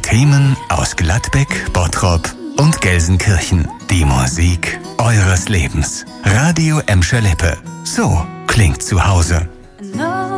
Themen aus Gladbeck, Bottrop und Gelsenkirchen. Die Musik eures Lebens. Radio Emscher Lippe. So klingt zu Hause.